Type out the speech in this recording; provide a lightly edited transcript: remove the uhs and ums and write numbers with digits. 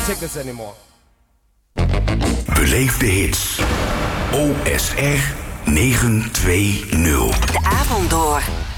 take this anymore. Beleef de hits. OSR 920. De avond door.